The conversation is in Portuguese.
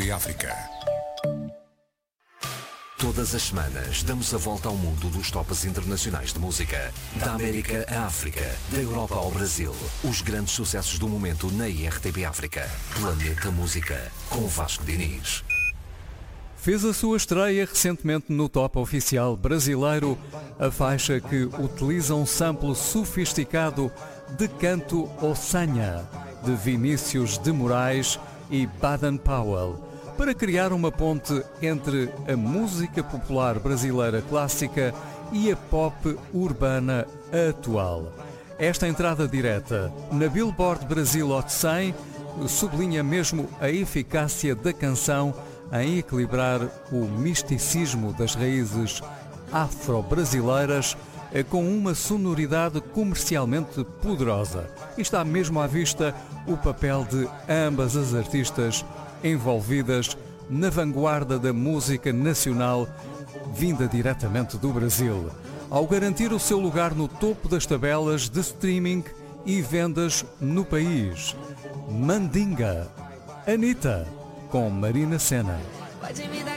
RTP África. Todas as semanas damos a volta ao mundo dos tops internacionais de música. Da América à África, da Europa ao Brasil. Os grandes sucessos do momento na RTP África. Planeta Música, com Vasco Diniz. Fez a sua estreia recentemente no top oficial brasileiro, a faixa que utiliza um sample sofisticado de canto Ossanha, de Vinícius de Moraes e Baden Powell, para criar uma ponte entre a música popular brasileira clássica e a pop urbana atual. Esta entrada direta na Billboard Brasil Hot 100 sublinha mesmo a eficácia da canção em equilibrar o misticismo das raízes afro-brasileiras com uma sonoridade comercialmente poderosa. E está mesmo à vista o papel de ambas as artistas envolvidas na vanguarda da música nacional vinda diretamente do Brasil, ao garantir o seu lugar no topo das tabelas de streaming e vendas no país. Mandinga, Anitta, com Marina Sena. Pode me dar